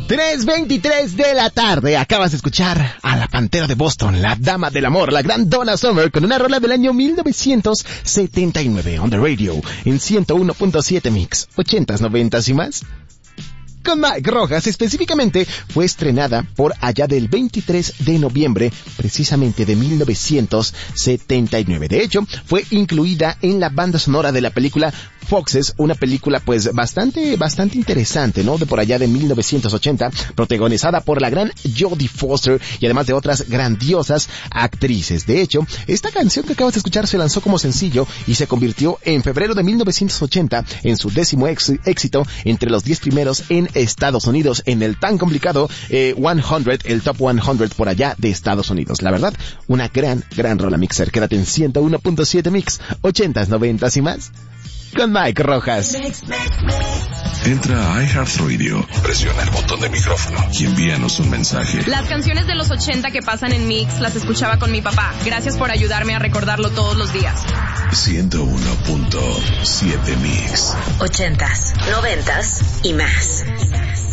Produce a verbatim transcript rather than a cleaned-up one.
tres veintitrés de la tarde, acabas de escuchar a la Pantera de Boston, la dama del amor, la gran Donna Summer, con una rola del año mil novecientos setenta y nueve, on the radio, en ciento uno punto siete Mix, ochentas, noventas y más. Con Mike Rojas, específicamente, fue estrenada por allá del veintitrés de noviembre, precisamente de mil novecientos setenta y nueve. De hecho, fue incluida en la banda sonora de la película Foxes, una película pues bastante, bastante interesante, ¿no? De por allá de mil novecientos ochenta, protagonizada por la gran Jodie Foster y además de otras grandiosas actrices. De hecho, esta canción que acabas de escuchar se lanzó como sencillo y se convirtió en febrero de mil novecientos ochenta en su décimo ex- éxito entre los diez primeros en Estados Unidos, en el tan complicado eh, cien, el Top cien por allá de Estados Unidos. La verdad, una gran, gran rola mixer. Quédate en ciento uno punto siete Mix, ochentas, noventas y más, con Mike Rojas. Entra a iHeartRadio, presiona el botón de micrófono y envíanos un mensaje. Las canciones de los ochenta que pasan en Mix las escuchaba con mi papá. Gracias por ayudarme a recordarlo todos los días. ciento uno punto siete Mix. Ochentas, noventas y más.